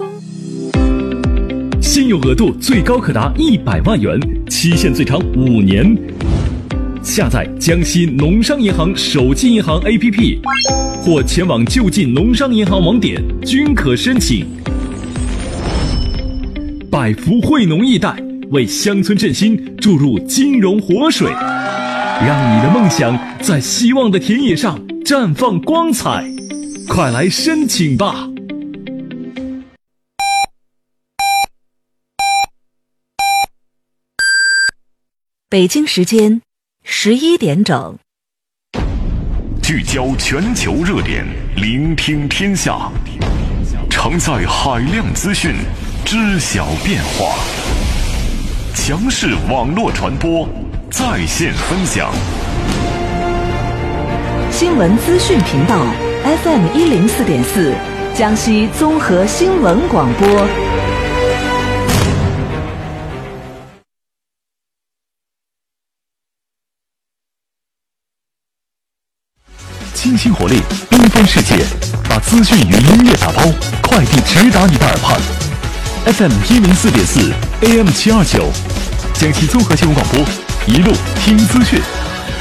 信用额度最高可达100万元，期限最长5年。下载江西农商银行手机银行 APP， 或前往就近农商银行网点均可申请。百福惠农易贷为乡村振兴注入金融活水，让你的梦想在希望的田野上绽放光彩。快来申请吧！ 北京时间11点整， 聚焦全球热点，聆听天下，承载海量资讯，知晓变化。强势网络传播，在线分享。 新闻资讯频道 FM104.4，江西综合新闻广播。 清新活力，缤纷世界，把资讯与音乐打包，快递直达你的耳畔。FM104.4 AM729，江西综合新闻广播，一路听资讯。